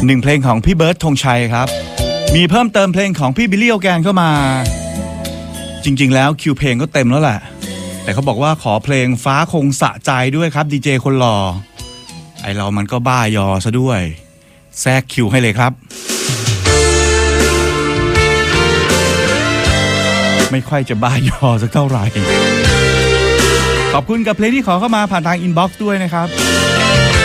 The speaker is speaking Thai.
1เพลงของพี่เบิร์ดธงชัยครับมีเพิ่มเติมเพลงของพี่บิลลี่โอแกนเข้ามาจริงๆแล้วคิวเพลงก็เต็มแล้วแหละแต่เขาบอกว่าขอเพลงฟ้าคงสะใจด้วยครับดีเจคนหล่อไอเรามันก็บ้ายอซะด้วยแทรกคิวให้เลยครับไม่ค่อยจะบ้ายอสักเท่าไหร่ขอบคุณกับเพลงที่ขอเข้ามาผ่านทางอินบ็อกซ์ด้วยนะครับ